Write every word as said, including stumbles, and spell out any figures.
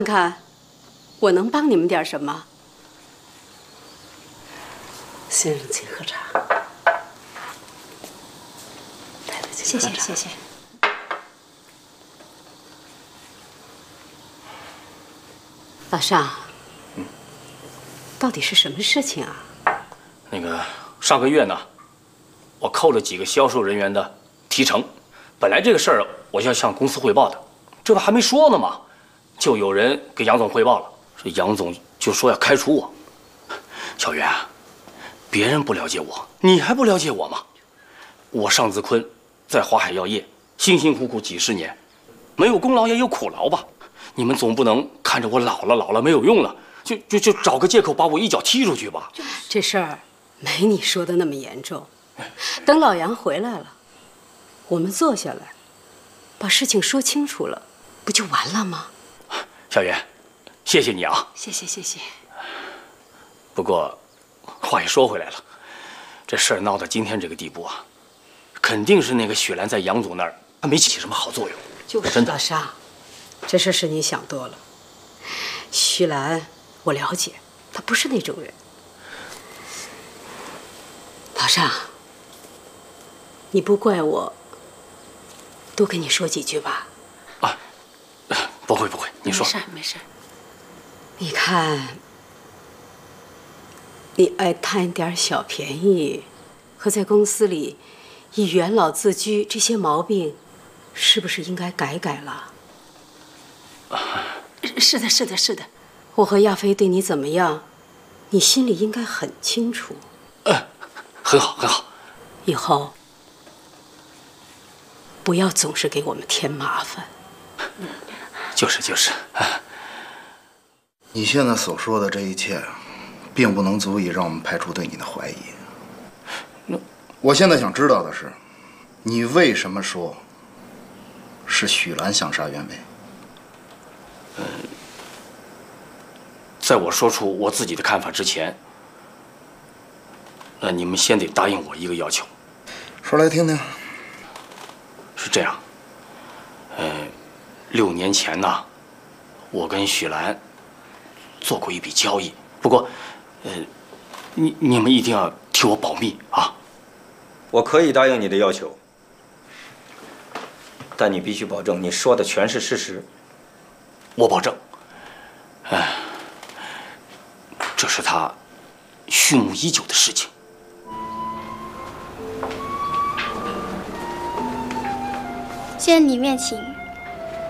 看，我能帮你们点什么？先生，请喝茶。太太，请喝茶。谢谢，谢谢。老尚，嗯，到底是什么事情啊？ 那个上个月呢，我扣了几个销售人员的提成，本来这个事儿我就要向公司汇报的，这不还没说呢吗？就有人给杨总汇报了，这杨总就说要开除我。小袁啊，别人不了解我，你还不了解我吗？我尚自坤在华海药业辛辛苦苦几十年，没有功劳也有苦劳吧？你们总不能看着我老了老了没有用了，就就就找个借口把我一脚踢出去吧？ 这事儿没你说的那么严重。等老杨回来了，我们坐下来，把事情说清楚了，不就完了吗？ 小袁，谢谢你啊！ 谢谢谢谢。 不过，话也说回来了，这事儿闹到今天这个地步啊，肯定是那个雪兰在杨总那儿她没起什么好作用。 就是真的。 老尚，这事是你想多了。徐兰，我了解，她不是那种人。老尚，你不怪我，多跟你说几句吧。 啊，不会不会，你说。 没事没事。你看，你爱贪点小便宜，和在公司里以元老自居，这些毛病，是不是应该改改了？是的，是的，是的。我和亚飞对你怎么样，你心里应该很清楚。 嗯，很好，很好。 以后不要总是给我们添麻烦。 就是就是。 你现在所说的这一切，并不能足以让我们排除对你的怀疑。 那我现在想知道的是，你为什么说是许兰想杀袁伟？ 嗯，在我说出我自己的看法之前，那你们先得答应我一个要求。 说来听听。 是这样，呃，六年前呢，我跟许兰做过一笔交易，不过，呃，你你们一定要替我保密啊。 我可以答应你的要求，但你必须保证你说的全是事实。 我保证。哎，这是他蓄谋已久的事情。 先里面请。